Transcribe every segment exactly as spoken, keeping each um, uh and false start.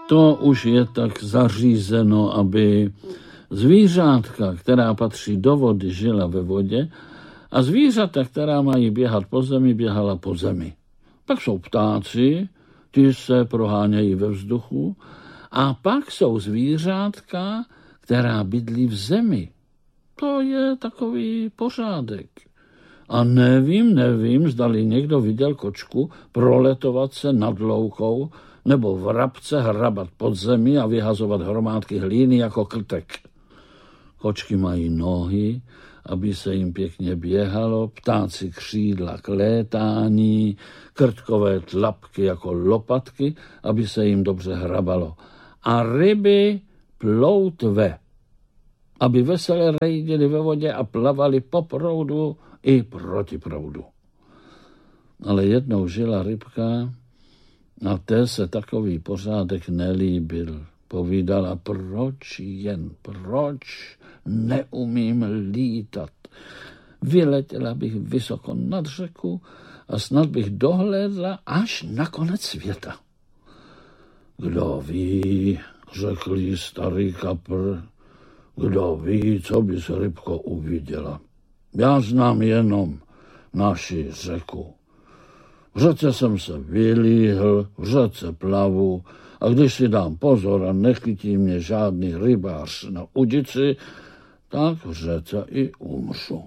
To už je tak zařízeno, aby zvířátka, která patří do vody, žila ve vodě a zvířata, která mají běhat po zemi, běhala po zemi. Pak jsou ptáci, ti se prohánějí ve vzduchu a pak jsou zvířátka, která bydlí v zemi. To je takový pořádek. A nevím, nevím, zdali někdo viděl kočku proletovat se nad loukou nebo vrabce hrabat pod zemi a vyhazovat hromádky hlíny jako krtek. Kočky mají nohy, aby se jim pěkně běhalo, ptáci křídla k létání, krtkové tlapky jako lopatky, aby se jim dobře hrabalo. A ryby ploutve, aby vesele rejdili ve vodě a plavali po proudu i proti proudu. Ale jednou žila rybka a té se takový pořádek nelíbil. Povídala, proč jen, proč neumím lítat. Vyletěla bych vysoko nad řeku a snad bych dohlédla až na konec světa. Kdo ví, řekl jí starý kapr, kdo ví, co bys, rybko, uviděla. Já znám jenom naši řeku. V řece jsem se vylíhl, v řece plavu a když si dám pozor a nechytí mě žádný rybář na udici, tak v řece i umřu.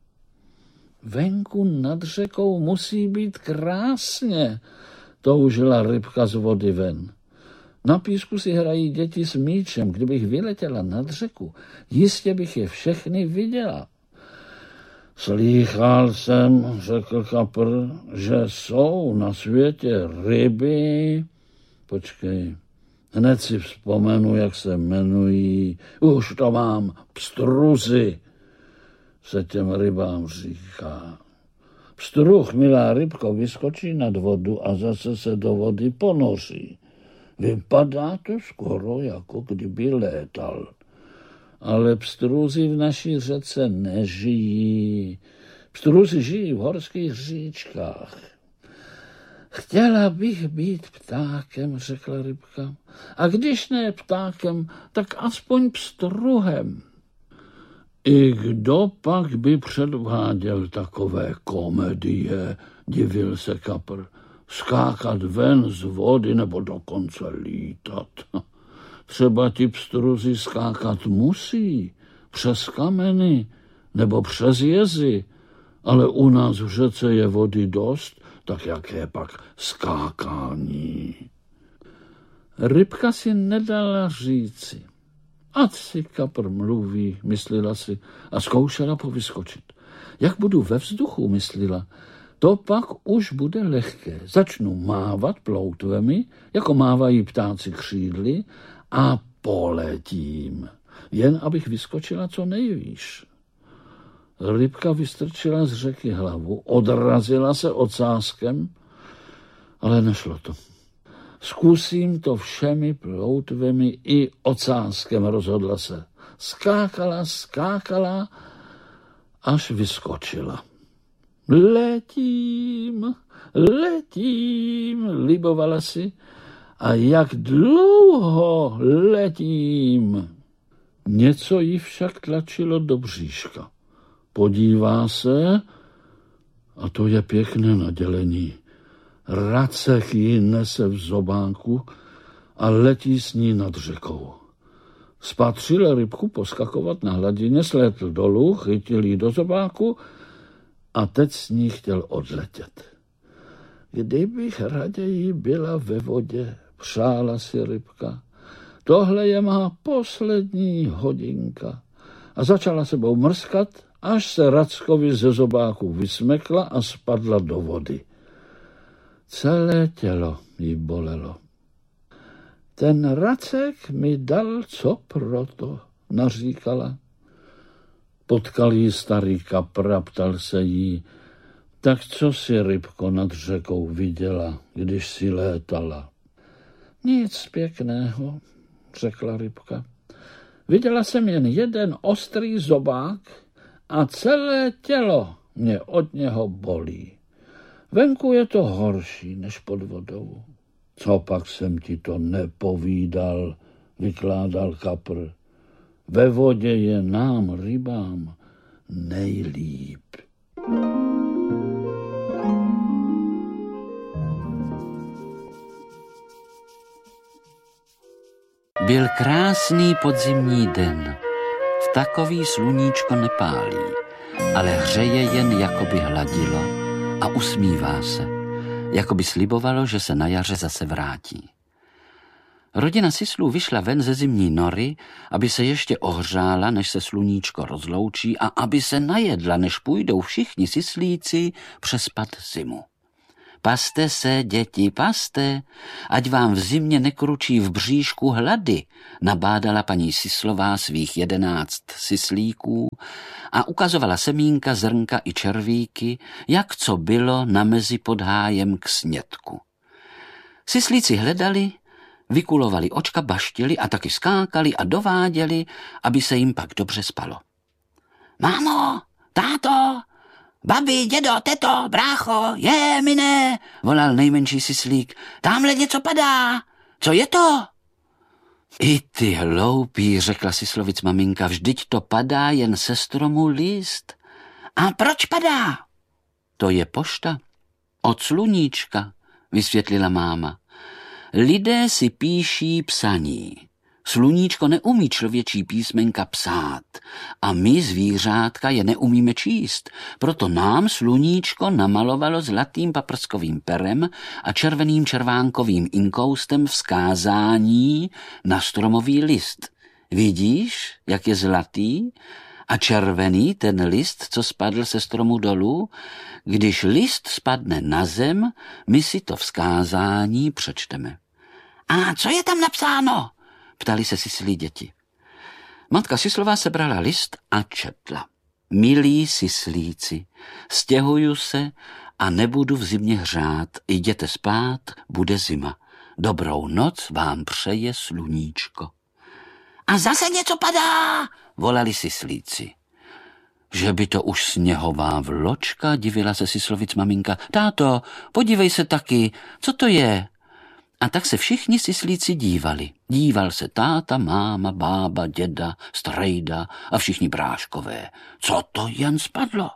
Venku nad řekou musí být krásně, toužila rybka z vody ven. Na písku si hrají děti s míčem. Kdybych vyletěla nad řeku, jistě bych je všechny viděla. Slýchal jsem, řekl kapr, že jsou na světě ryby. Počkej, hned si vzpomenu, jak se jmenují. Už to mám, pstruzy, se těm rybám říká. Pstruh, milá rybko, vyskočí nad vodu a zase se do vody ponoří. Vypadá to skoro, jako kdyby létal. Ale pstruzy v naší řece nežijí. Pstruzy žijí v horských říčkách. Chtěla bych být ptákem, řekla rybka. A když ne ptákem, tak aspoň pstruhem. I kdo pak by předváděl takové komedie, divil se kapr. Skákat ven z vody nebo dokonce lítat. Třeba ti pstruzi skákat musí přes kameny nebo přes jezy, ale u nás v řece je vody dost, tak jaké pak skákání. Rybka si nedala říci. Ať si kapr mluví, myslela si a zkoušela povyskočit. Jak budu ve vzduchu, myslela, to pak už bude lehké. Začnu mávat ploutvemi, jako mávají ptáci křídly, a poletím, jen abych vyskočila co nejvýš. Rybka vystrčila z řeky hlavu, odrazila se ocáskem, ale nešlo to. Zkusím to všemi ploutvemi i ocáskem, rozhodla se. Skákala, skákala, až vyskočila. Letím, letím, libovala si, a jak dlouho letím. Něco jí však tlačilo do bříška. Podívá se, a to je pěkné nadělení. Racek ji nese v zobánku a letí s ní nad řekou. Spatřil rybku poskakovat na hladině, slétl dolů, chytil ji do zobáku a teď s ní chtěl odletět. Kdybych raději byla ve vodě, přála si rybka. Tohle je má poslední hodinka. A začala sebou mrskat, až se Rackovi ze zobáku vysmekla a spadla do vody. Celé tělo jí bolelo. Ten Racek mi dal co proto, naříkala. Potkal jí starý kapr a ptal se jí, tak co si, rybko, nad řekou viděla, když si létala? Nic pěkného, řekla rybka. Viděla jsem jen jeden ostrý zobák a celé tělo mě od něho bolí. Venku je to horší než pod vodou. Co pak jsem ti to nepovídal, vykládal kapr. Ve vodě je nám, rybám, nejlíp. Byl krásný podzimní den. V takový sluníčko nepálí, ale hřeje jen, jako by hladilo a usmívá se, jako by slibovalo, že se na jaře zase vrátí. Rodina Sislů vyšla ven ze zimní nory, aby se ještě ohřála, než se sluníčko rozloučí, a aby se najedla, než půjdou všichni sislíci přespat zimu. Paste se, děti, paste, ať vám v zimě nekručí v bříšku hlady, nabádala paní Sislová svých jedenáct sislíků a ukazovala semínka, zrnka i červíky, jak co bylo na mezi pod hájem k snědku. Sislíci hledali, vykulovali očka, baštili a taky skákali a dováděli, aby se jim pak dobře spalo. Mámo, táto, babi, dědo, teto, brácho, je, mine, volal nejmenší sislík. Tamhle něco padá. Co je to? I ty hloupý, řekla Sislovic maminka, vždyť to padá jen se stromu list. A proč padá? To je pošta. Od sluníčka, vysvětlila máma. Lidé si píší psaní. Sluníčko neumí člověčí písmenka psát a my, zvířátka, je neumíme číst. Proto nám sluníčko namalovalo zlatým paprskovým perem a červeným červánkovým inkoustem vzkázání na stromový list. Vidíš, jak je zlatý? A červený ten list, co spadl se stromu dolů? Když list spadne na zem, my si to vzkázání přečteme. A co je tam napsáno? Ptali se sislí děti. Matka Sislová sebrala list a četla. Milí sislíci, stěhuju se a nebudu v zimě hřát. Jděte spát, bude zima. Dobrou noc vám přeje sluníčko. A zase něco padá, volali sislíci. Že by to už sněhová vločka, divila se Sislovic maminka. Táto, podívej se taky, co to je? A tak se všichni sislíci dívali. Díval se táta, máma, bába, děda, strejda a všichni bráškové. Co to jen spadlo?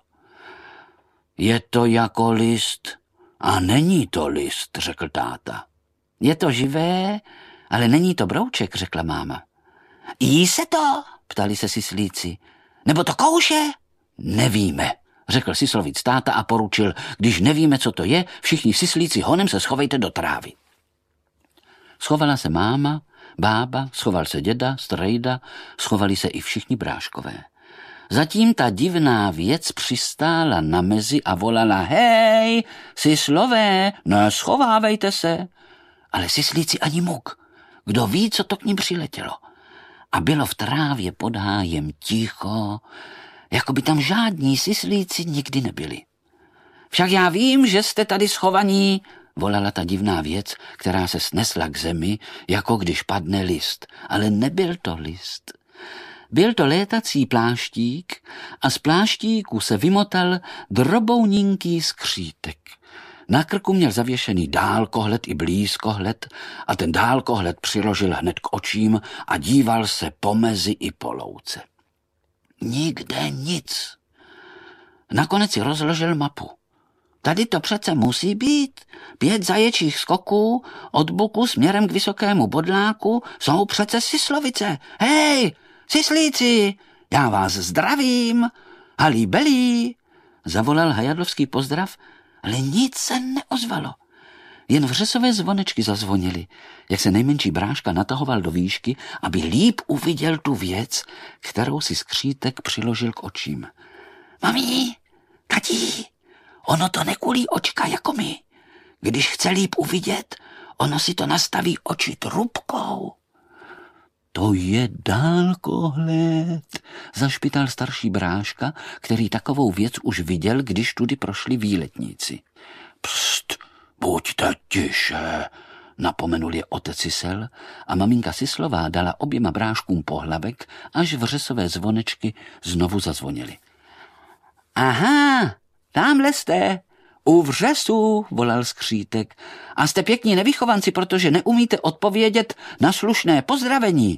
Je to jako list a není to list, řekl táta. Je to živé, ale není to brouček, řekla máma. Jí se to? Ptali se sislíci. Nebo to kouše? Nevíme, řekl Sislovic táta a poručil, když nevíme, co to je, všichni sislíci honem se schovejte do trávy. Schovala se máma, bába, schoval se děda, strejda, schovali se i všichni bráškové. Zatím ta divná věc přistála na mezi a volala, hej, sislové, neschovávejte se. Ale sislíci ani muk, kdo ví, co to k ním přiletělo. A bylo v trávě pod hájem ticho, jako by tam žádní sislíci nikdy nebyli. Však já vím, že jste tady schovaní, volala ta divná věc, která se snesla k zemi, jako když padne list. Ale nebyl to list. Byl to létací pláštík a z pláštíku se vymotal drobounínký skřítek. Na krku měl zavěšený dálkohled i blízkohled a ten dálkohled přiložil hned k očím a díval se po mezi i po louce. Nikde nic. Nakonec si rozložil mapu. Tady to přece musí být. Pět zaječích skoků od buku směrem k vysokému bodláku jsou přece Sislovice. Hej, sislíci, já vás zdravím. Halí belí, zavolal hajadlovský pozdrav, ale nic se neozvalo. Jen vřesové zvonečky zazvonily, jak se nejmenší bráška natahoval do výšky, aby líp uviděl tu věc, kterou si skřítek přiložil k očím. Mami, tati, ono to nekulí očka jako my. Když chce líp uvidět, ono si to nastaví oči trubkou. To je dálkohled, zašpital starší bráška, který takovou věc už viděl, když tudy prošli výletníci. Pst, buďte tiše, napomenul je otec Sisel a maminka Sislová dala oběma bráškům pohlavek, až vřesové zvonečky znovu zazvonily. Aha, tamhle jste, U vřesu, volal skřítek. A jste pěkní nevychovanci, protože neumíte odpovědět na slušné pozdravení.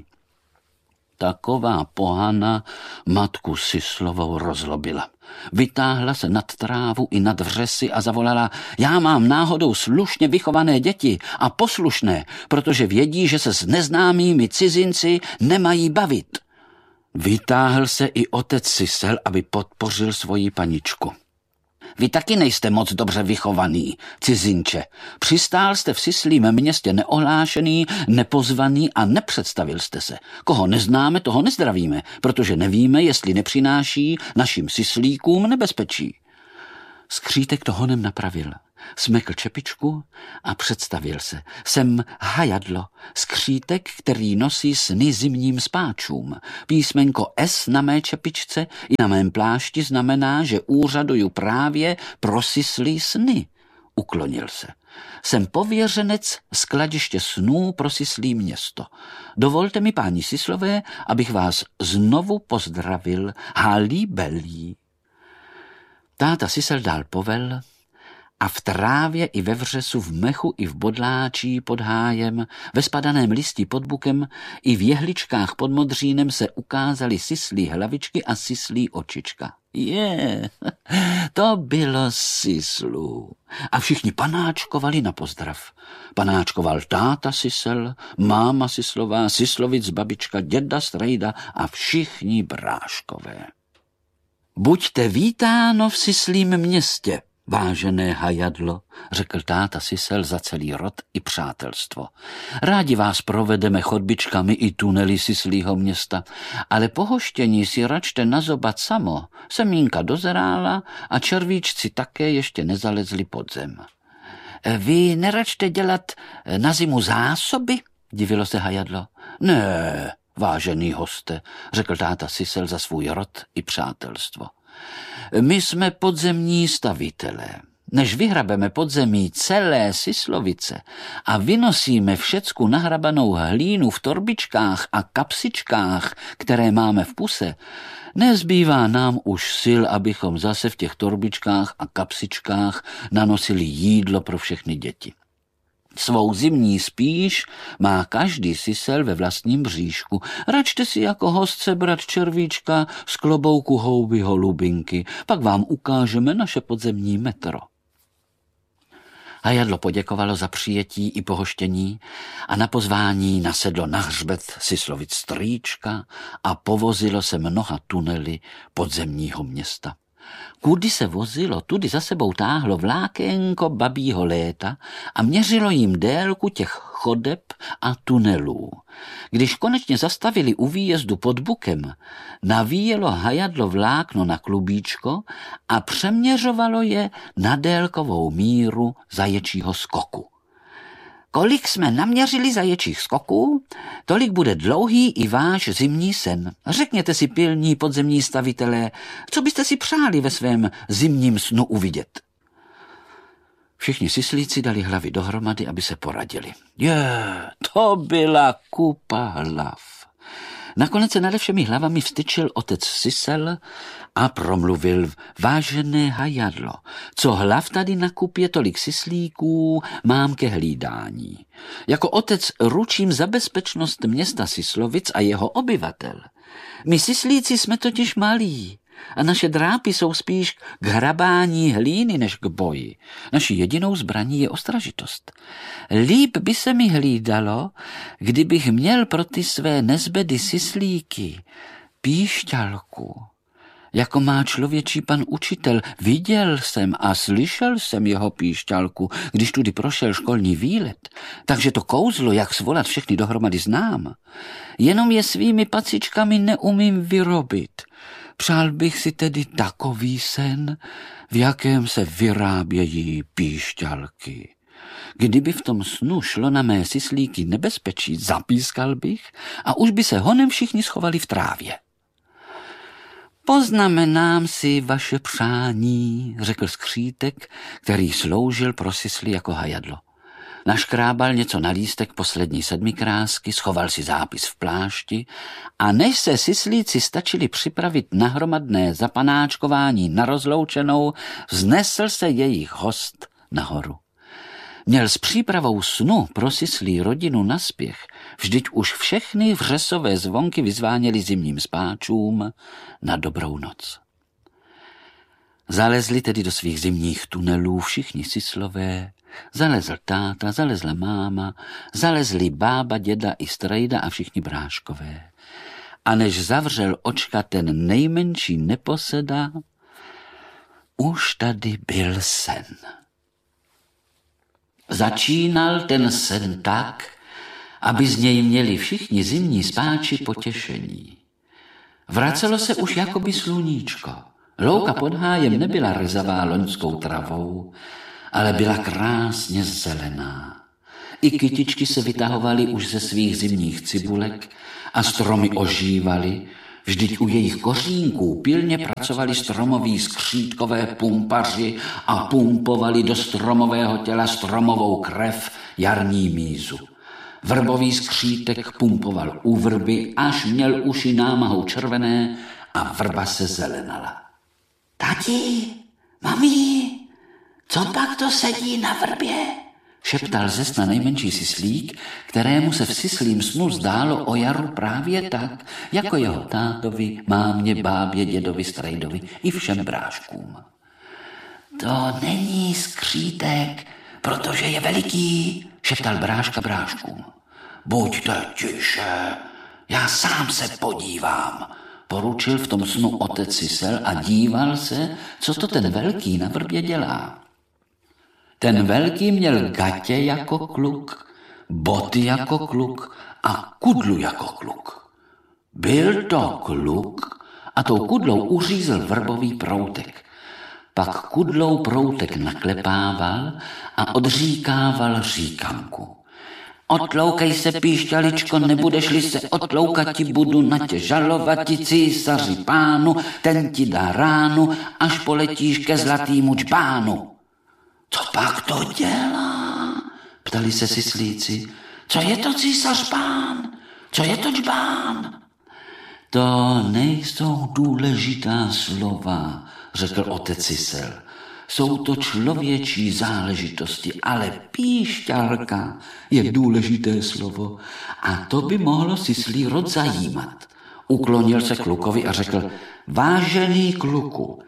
Taková pohana matku Sislovou rozlobila. Vytáhla se nad trávu i nad vřesy a zavolala: já mám náhodou slušně vychované děti a poslušné, protože vědí, že se s neznámými cizinci nemají bavit. Vytáhl se i otec Sisel, aby podpořil svoji paničku. Vy taky nejste moc dobře vychovaný, cizinče. Přistál jste v Sislím městě neohlášený, nepozvaný a nepředstavil jste se. Koho neznáme, toho nezdravíme, protože nevíme, jestli nepřináší našim sislíkům nebezpečí. Skřítek to honem napravil. Smekl čepičku a představil se. Jsem Hajadlo, skřítek, který nosí sny zimním spáčům. Písmenko S na mé čepičce i na mém plášti znamená, že úřaduju právě pro sislí sny. Uklonil se. Jsem pověřenec skladiště snů pro sislí město. Dovolte mi, páni Sislové, abych vás znovu pozdravil. Halí belí. Táta Sisel dál povel a v trávě i ve vřesu, v mechu i v bodláčí pod hájem, ve spadaném listí pod bukem i v jehličkách pod modřínem se ukázaly sislí hlavičky a sislí očička. Je, to bylo sislů. A všichni panáčkovali na pozdrav. Panáčkoval táta Sisel, máma Sislová, Sislovic babička, děda Strejda a všichni bráškové. Buďte vítáno v sislím městě, vážené Hajadlo, řekl táta Sisel za celý rod i přátelstvo. Rádi vás provedeme chodbičkami i tunely sislího města, ale pohoštění si račte nazobat samo. Semínka dozrála a červíčci také ještě nezalezli pod zem. Vy neračte dělat na zimu zásoby? Divilo se Hajadlo. Ne, vážený hoste, řekl táta Sisel za svůj rod i přátelstvo. My jsme podzemní stavitelé. Než vyhrabeme podzemí celé Sislovice a vynosíme všecku nahrabanou hlínu v torbičkách a kapsičkách, které máme v puse, nezbývá nám už sil, abychom zase v těch torbičkách a kapsičkách nanosili jídlo pro všechny děti. Svou zimní spíš má každý sisel ve vlastním bříšku. Račte si jako host sebrat červíčka z klobouku houby holubinky, pak vám ukážeme naše podzemní metro. Hajadlo poděkovalo za přijetí i pohoštění a na pozvání nasedlo na hřbet Sislovic strýčka a povozilo se mnoha tunely podzemního města. Kudy se vozilo, tudy za sebou táhlo vlákénko babího léta a měřilo jim délku těch chodeb a tunelů. Když konečně zastavili u výjezdu pod bukem, navíjelo Hajadlo vlákno na klubíčko a přeměřovalo je na délkovou míru zaječího skoku. Kolik jsme naměřili zaječích skoků, tolik bude dlouhý i váš zimní sen. Řekněte si, pilní podzemní stavitelé, co byste si přáli ve svém zimním snu uvidět. Všichni sislíci dali hlavy dohromady, aby se poradili. Je, to byla kupa hlav. Nakonec se nade všemi hlavami vstyčil otec Sisel a promluvil: vážené Hajadlo, co hlav tady na kupě, tolik sislíků mám ke hlídání. Jako otec ručím za bezpečnost města Sislovic a jeho obyvatel. My sislíci jsme totiž malí a naše drápy jsou spíš k hrabání hlíny než k boji. Naší jedinou zbraní je ostražitost. Líp by se mi hlídalo, kdybych měl pro ty své nezbedy sislíky píšťalku. Jako má člověčí pan učitel, viděl jsem a slyšel jsem jeho píšťalku, když tudy prošel školní výlet, takže to kouzlo, jak svolat všechny dohromady, znám. Jenom je svými pacičkami neumím vyrobit. Přál bych si tedy takový sen, v jakém se vyrábějí píšťalky. Kdyby v tom snu šlo na mé sislíky nebezpečí, zapískal bych a už by se honem všichni schovali v trávě. Poznamenám si vaše přání, řekl skřítek, který sloužil pro sisly jako Hajadlo. Naškrábal něco na lístek poslední sedmikrásky, schoval si zápis v plášti a než se syslíci stačili připravit na hromadné zapanáčkování na rozloučenou, vznesl se jejich host nahoru. Měl s přípravou snu pro syslí rodinu naspěch, vždyť už všechny vřesové zvonky vyzváněly zimním spáčům na dobrou noc. Zalezli tedy do svých zimních tunelů všichni syslové, zalezl táta, zalezla máma, zalezli bába, děda i strejda a všichni bráškové. A než zavřel očka ten nejmenší neposeda, už tady byl sen. Začínal ten sen tak, aby z něj měli všichni zimní spáči potěšení. Vracelo se už jakoby sluníčko. Louka pod hájem nebyla rzavá loňskou travou, ale byla krásně zelená. I kytičky se vytahovaly už ze svých zimních cibulek a stromy ožívaly, vždyť u jejich kořínků pilně pracovali stromoví skřítkové pumpaři a pumpovali do stromového těla stromovou krev jarní mízu. Vrbový skřítek pumpoval u vrby, až měl uši námahou červené a vrba se zelenala. Tati, mami, co pak to sedí na vrbě? Šeptal ze sna nejmenší syslík, kterému se v syslím snu zdálo o jaru právě tak, jako jeho tátovi, mámě, bábě, dědovi, strejdovi i všem bráškům. To není skřítek, protože je veliký, šeptal bráška bráškům. Buďte tiše, já sám se podívám, poručil v tom snu otec Sysel a díval se, co to ten velký na vrbě dělá. Ten velký měl gatě jako kluk, boty jako kluk a kudlu jako kluk. Byl to kluk a tou kudlou uřízl vrbový proutek. Pak kudlou proutek naklepával a odříkával říkanku. Otloukej se, píšťaličko, nebudeš-li se otloukati, budu na tě žalovati, císaři pánu, ten ti dá ránu, až poletíš ke zlatýmu džbánu. Co pak to dělá? Ptali se syslíci. Co je to císař pán? Co je to džbán? To nejsou důležitá slova, řekl otec Sysel. Jsou to člověčí záležitosti, ale píšťalka je důležité slovo a to by mohlo syslí rod zajímat. Uklonil se klukovi a řekl, vážený kluku,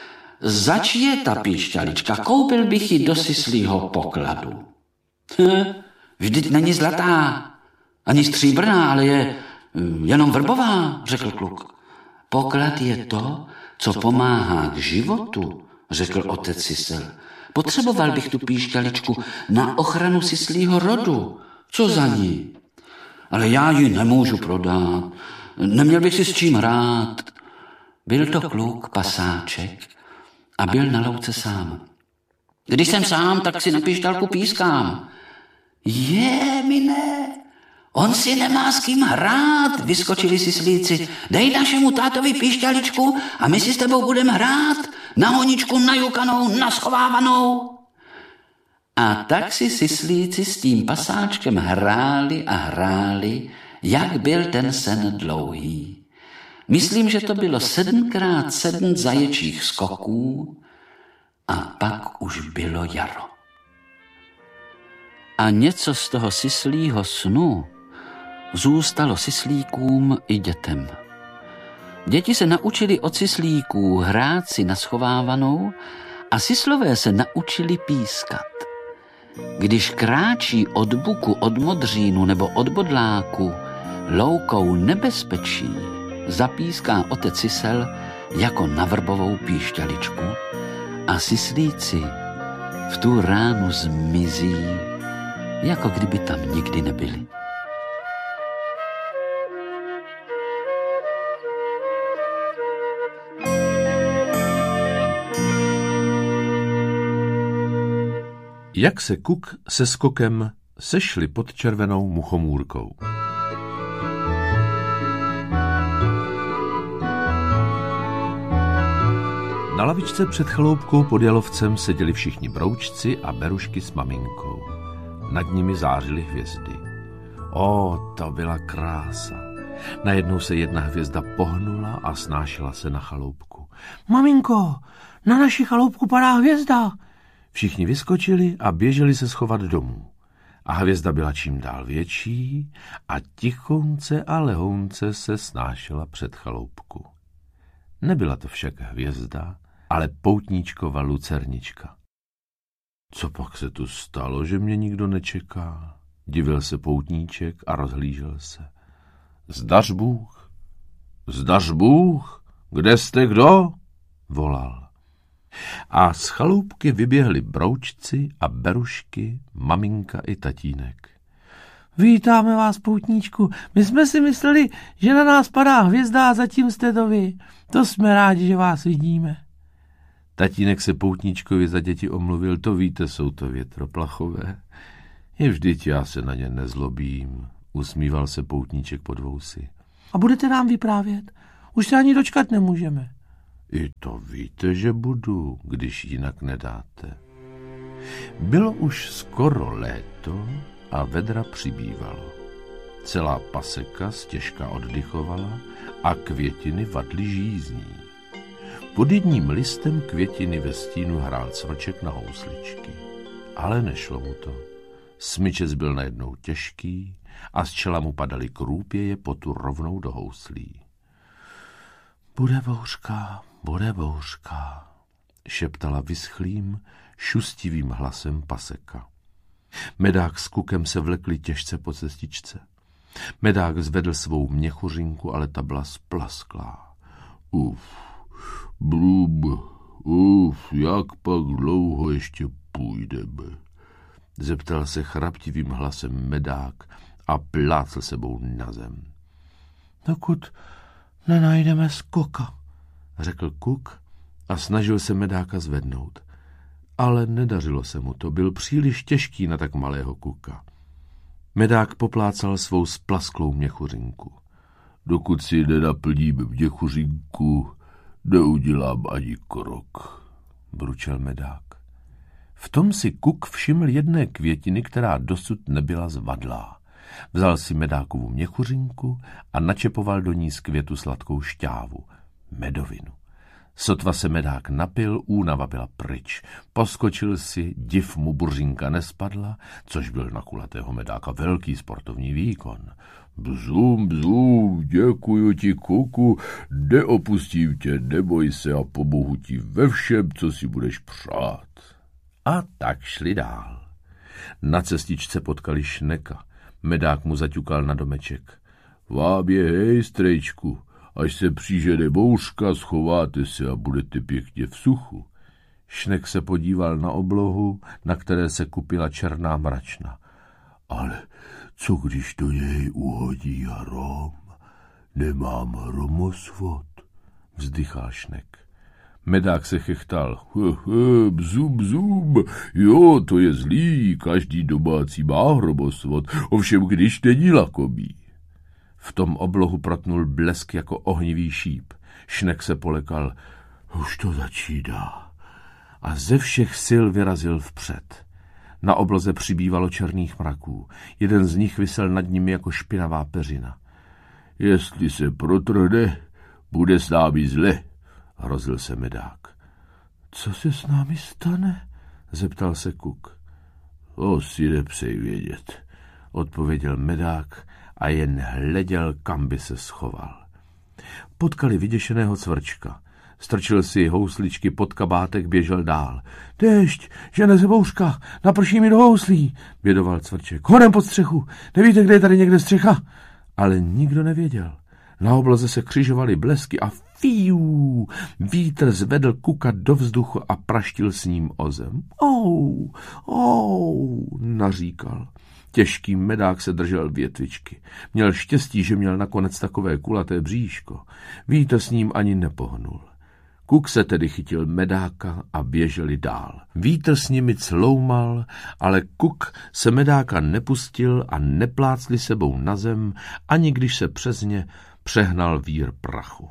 zač je ta píšťalička, koupil bych ji do syslího pokladu. Hm, vždyť není zlatá, ani stříbrná, ale je jenom vrbová, řekl kluk. Poklad je to, co pomáhá k životu, řekl otec Sysel. Potřeboval bych tu píšťaličku na ochranu syslího rodu. Co za ní? Ale já ji nemůžu prodat. Neměl bych si s čím hrát. Byl to kluk pasáček a byl na louce sám. Když jsem sám, tak si na píšťalku pískám. Je, mine, on si nemá s kým hrát, vyskočili syslíci. Dej našemu tátovi píšťaličku a my si s tebou budeme hrát na honičku najukanou, naschovávanou. A tak si syslíci s tím pasáčkem hráli a hráli, jak byl ten sen dlouhý. Myslím, že to bylo sedmkrát sedm zaječích skoků a pak už bylo jaro. A něco z toho syslího snu zůstalo syslíkům i dětem. Děti se naučili od syslíků hrát si na schovávanou a syslové se naučili pískat. Když kráčí od buku, od modřínu nebo od bodláku loukou nebezpečí, zapíská otec Sysel jako na vrbovou píšťaličku a syslíci v tu ránu zmizí, jako kdyby tam nikdy nebyli. Jak se Kuk se Skokem sešli pod červenou muchomůrkou. Na lavičce před chaloupkou pod jalovcem seděli všichni broučci a berušky s maminkou. Nad nimi zářily hvězdy. O, to byla krása. Najednou se jedna hvězda pohnula a snášela se na chaloupku. Maminko, na naši chaloupku padá hvězda. Všichni vyskočili a běželi se schovat domů. A hvězda byla čím dál větší a tichonce a lehounce se snášela před chaloupku. Nebyla to však hvězda, ale poutníčkova lucernička. Co pak se tu stalo, že mě nikdo nečeká? Divil se poutníček a rozhlížel se. Zdař Bůh, zdař Bůh, kde jste kdo? Volal. A z chaloupky vyběhli broučci a berušky, maminka i tatínek. Vítáme vás, poutníčku. My jsme si mysleli, že na nás padá hvězda a zatím jste to vy. To jsme rádi, že vás vidíme. Tatínek se poutníčkovi za děti omluvil, to víte, jsou to větroplachové. Je vždyť já se na ně nezlobím, usmíval se poutníček pod vousy. A budete nám vyprávět? Už se ani dočkat nemůžeme. I to víte, že budu, když jinak nedáte. Bylo už skoro léto a vedra přibývalo. Celá paseka stěžka oddychovala a květiny vadly žízní. Pod jedním listem květiny ve stínu hrál cvrček na housličky. Ale nešlo mu to. Smyčec byl najednou těžký a z čela mu padaly krůpěje potu rovnou do houslí. Bude bouřka, bude bouřka, šeptala vyschlým, šustivým hlasem paseka. Medák s Kukem se vlekli těžce po cestičce. Medák zvedl svou měchuřinku, ale ta byla splasklá. Uf, blub, uf, jak pak dlouho ještě půjdeme? Zeptal se chraptivým hlasem Medák a plácl sebou na zem. Dokud nenajdeme skoka, řekl Kuk a snažil se Medáka zvednout. Ale nedařilo se mu to, byl příliš těžký na tak malého Kuka. Medák poplácal svou splasklou měchuřinku. Dokud si nenaplním měchuřinku, neudělám ani krok, bručel Medák. V tom si Kuk všiml jedné květiny, která dosud nebyla zvadlá. Vzal si Medákovu měchuřinku a načepoval do ní z květu sladkou šťávu, medovinu. Sotva se Medák napil, únava byla pryč. Poskočil si, div mu buržinka nespadla, což byl na kulatého Medáka velký sportovní výkon. Bzum, bzum, děkuju ti, Kuku, neopustím tě, neboj se a pomohu ti ve všem, co si budeš přát. A tak šli dál. Na cestičce potkali Šneka. Medák mu zaťukal na domeček. Vám je hej, strejčku, až se přižene bouřka, schováte se a budete pěkně v suchu. Šnek se podíval na oblohu, na které se kupila černá mračna. Ale co když do něj uhodí hrom? Nemám hromosvod, vzdychal Šnek. Medák se chechtal. Bzum, bzum, jo, to je zlý, každý domácí má hromosvod, ovšem když není lakomý. V tom oblohu protnul blesk jako ohnivý šíp. Šnek se polekal. Už to začíná. A ze všech sil vyrazil vpřed. Na obloze přibývalo černých mraků. Jeden z nich visel nad nimi jako špinavá peřina. Jestli se protrhne, bude s námi zle, hrozil se Medák. Co se s námi stane? Zeptal se Kuk. To si nepřej vědět, odpověděl Medák a jen hleděl, kam by se schoval. Potkali vyděšeného cvrčka. Strčil si housličky pod kabátek, běžel dál. Déšť, žene se bouřka, naprší mi do houslí, bědoval cvrček. Honem pod střechu, nevíte, kde je tady někde střecha? Ale nikdo nevěděl. Na obloze se křižovaly blesky a fiu, vítr zvedl Kuka do vzduchu a praštil s ním o zem. Ou, ou, naříkal. Těžký Medák se držel větvičky. Měl štěstí, že měl nakonec takové kulaté bříško. Vítr s ním ani nepohnul. Kuk se tedy chytil Medáka a běželi dál. Vítr s nimi cloumal, ale Kuk se Medáka nepustil a neplácli sebou na zem, ani když se přes ně přehnal vír prachu.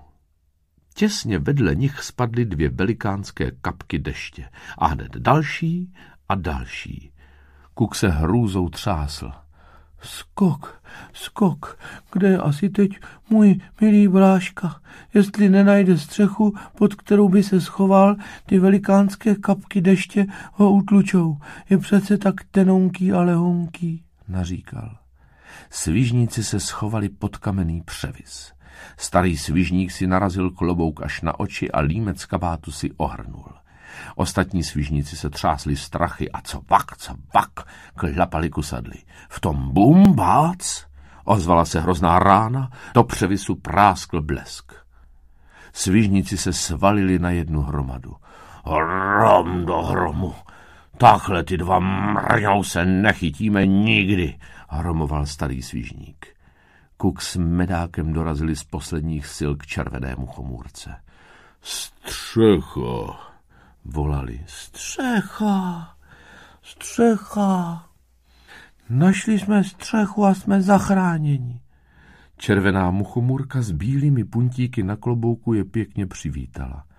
Těsně vedle nich spadly dvě velikánské kapky deště a hned další a další. Kuk se hrůzou třásl. Skok, skok, kde je asi teď můj milý Bráška? Jestli nenajde střechu, pod kterou by se schoval, ty velikánské kapky deště ho utlučou. Je přece tak tenonký a lehonký, naříkal. Svižníci se schovali pod kamenný převis. Starý svižník si narazil klobouk až na oči a límec kabátu si ohrnul. Ostatní svižníci se třásli strachy a co vak, co vak, klapali kusadly. V tom bum, bác, ozvala se hrozná rána, do převisu práskl blesk. Svižníci se svalili na jednu hromadu. Hrom do hromu, takhle ty dva mrňou se nechytíme nikdy, hromoval starý svižník. Kuk s Medákem dorazili z posledních sil k červenému chomůrce. Střecha, volali. Střecha, střecha. Našli jsme střechu a jsme zachráněni. Červená muchomůrka s bílými puntíky na klobouku je pěkně přivítala.